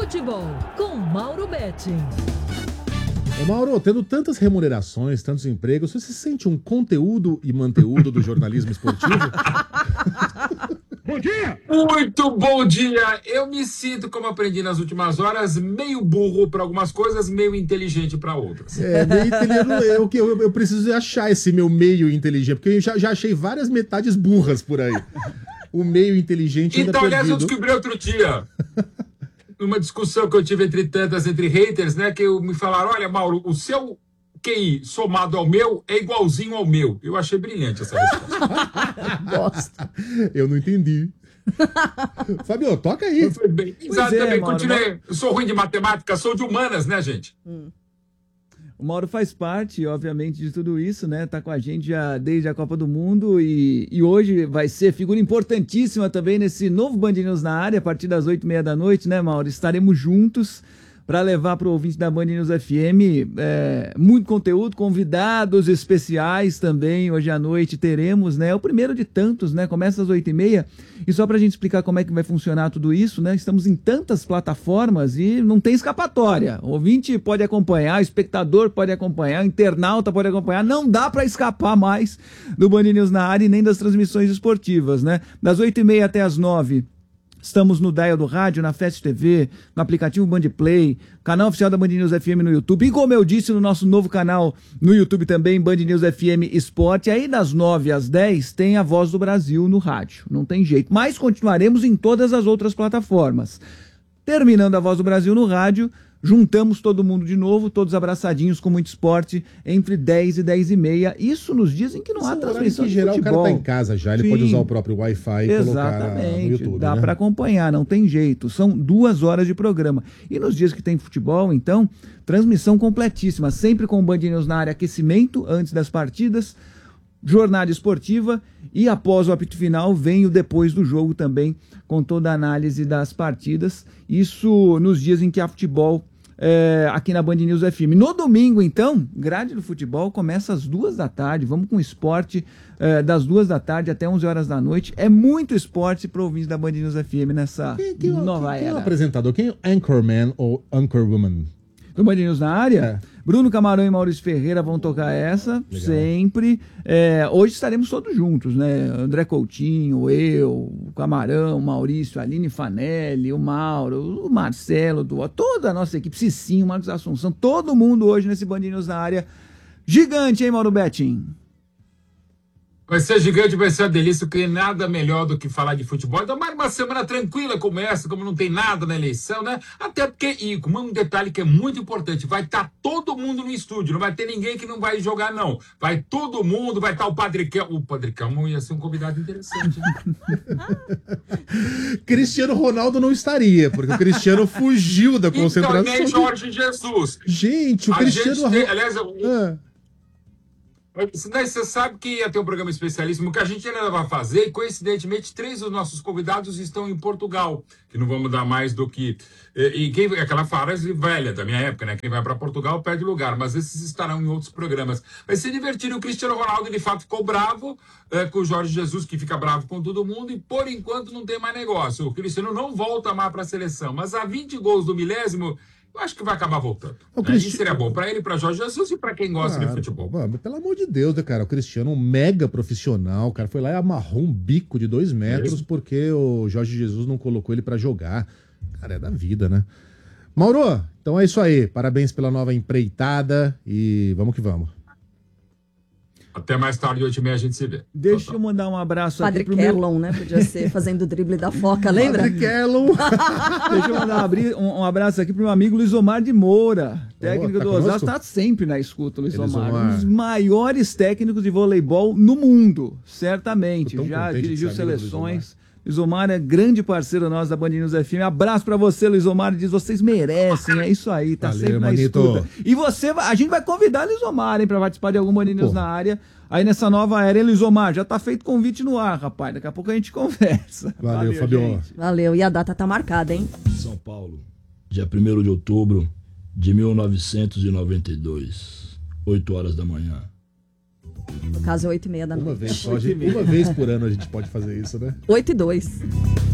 Futebol, com Mauro Betting. Ô Mauro, tendo tantas remunerações, tantos empregos, você se sente um conteúdo e manteúdo do jornalismo esportivo? Bom dia! Muito bom dia! Eu me sinto, como aprendi nas últimas horas, meio burro para algumas coisas, meio inteligente para outras. Meio inteligente. Eu preciso achar esse meu meio inteligente, porque eu já achei várias metades burras por aí. O meio inteligente ainda Então, aliás, eu perdido. descobri outro dia, numa discussão que eu tive entre haters, né, que me falaram, olha, Mauro, o seu QI somado ao meu é igualzinho ao meu. Eu achei brilhante essa resposta. Gosto. Eu não entendi. Fabio, toca aí. Foi bem. Exatamente, continuei. Eu sou ruim de matemática, sou de humanas, né, gente? O Mauro faz parte, obviamente, de tudo isso, né? Tá com a gente já desde a Copa do Mundo e hoje vai ser figura importantíssima também nesse novo Band News na área, a partir das 8h30 da noite, né, Mauro? Estaremos juntos para levar para o ouvinte da Band News FM muito conteúdo, convidados especiais também. Hoje à noite teremos, né? O primeiro de tantos, né? Começa às 8h30. E só para a gente explicar como é que vai funcionar tudo isso, né? Estamos em tantas plataformas e não tem escapatória. O ouvinte pode acompanhar, o espectador pode acompanhar, o internauta pode acompanhar. Não dá para escapar mais do Band News na área e nem das transmissões esportivas, né? Das 8h30 até as 9h. Estamos no dial do rádio, na Fast TV, no aplicativo Band Play, canal oficial da Band News FM no YouTube. E como eu disse, no nosso novo canal no YouTube também, Band News FM Esporte. Aí das 9 às 10 tem a Voz do Brasil no rádio. Não tem jeito. Mas continuaremos em todas as outras plataformas. Terminando a Voz do Brasil no rádio, juntamos todo mundo de novo, todos abraçadinhos com muito esporte, entre 10 e 10h30. Isso nos dias em que não há transmissão de geral, futebol. o cara tá em casa já, ele pode usar o próprio Wi-Fi e colocar no YouTube. Dá né? para acompanhar, não tem jeito. São 2 horas de programa. E nos dias que tem futebol, então, transmissão completíssima, sempre com o Band News na área, aquecimento antes das partidas, jornada esportiva e após o apito final vem o depois do jogo também, com toda a análise das partidas. Isso nos dias em que há futebol aqui na Band News FM. No domingo, então, grade do futebol começa às 2 da tarde. Vamos com esporte das 2 da tarde até 11 horas da noite. É muito esporte para ouvintes da Band News FM nessa nova era. Quem é o apresentador? Quem é o Anchorman ou Anchorwoman? Do Band News na área? Bruno Camarão e Maurício Ferreira vão tocar essa, legal. Sempre. Hoje estaremos todos juntos, né? André Coutinho, eu, o Camarão, o Maurício, a Aline Fanelli, o Mauro, o Marcelo, toda a nossa equipe, Cicinho, Marcos Assunção, todo mundo hoje nesse Band News na área. Gigante, hein, Mauro Betting? Vai ser gigante, vai ser uma delícia, porque nada melhor do que falar de futebol. Ainda mais uma semana tranquila como essa, como não tem nada na eleição, né? Até porque, e com um detalhe que é muito importante, vai estar todo mundo no estúdio, não vai ter ninguém que não vai jogar, não. Vai todo mundo, vai estar o Padre Kelmo. O Padre Kelmo ia ser um convidado interessante, né? Cristiano Ronaldo não estaria, porque o Cristiano fugiu da concentração. E também Jorge Jesus. Gente, o Cristiano... Aliás, você sabe que ia ter um programa especialíssimo que a gente ainda vai fazer e, coincidentemente, 3 dos nossos convidados estão em Portugal, que não vamos dar mais do que... aquela frase velha da minha época, né? Quem vai para Portugal perde lugar, mas esses estarão em outros programas. Vai se divertir. O Cristiano Ronaldo, de fato, ficou bravo com o Jorge Jesus, que fica bravo com todo mundo, e, por enquanto, não tem mais negócio. O Cristiano não volta mais para a seleção, mas a 20 gols do milésimo... Eu acho que vai acabar voltando. Isso seria bom para ele, para Jorge Jesus e para quem gosta de futebol. Mano, pelo amor de Deus, né, cara? O Cristiano, um mega profissional, o cara foi lá e amarrou um bico de 2 metros porque o Jorge Jesus não colocou ele para jogar. Cara, é da vida, né? Mauro, então é isso aí. Parabéns pela nova empreitada e vamos que vamos. Até mais tarde, 8h30 a gente se vê. Deixa eu mandar um abraço Padre aqui pro Kerlon, né? Podia ser fazendo o drible da foca, lembra? Padre Kerlon. Deixa eu mandar um abraço aqui pro meu amigo Luiz Omar de Moura, técnico do Osasco, tá sempre na escuta, Luiz Omar. Um dos maiores técnicos de voleibol no mundo, certamente. Já dirigiu seleções. Luiz Omar é grande parceiro nosso da Band News FM. Abraço pra você, Luiz Omar. Diz, vocês merecem. É isso aí, tá sempre na escuta. E a gente vai convidar Luiz Omar, hein, pra participar de algum Band News na área. Aí nessa nova era, hein, Luiz Omar? Já tá feito convite no ar, rapaz. Daqui a pouco a gente conversa. Valeu, Fabio. Gente. Valeu. E a data tá marcada, hein? São Paulo, dia 1º de outubro de 1992, 8 horas da manhã. No caso, 8h30 da noite. Uma vez por ano a gente pode fazer isso, né? 8h02.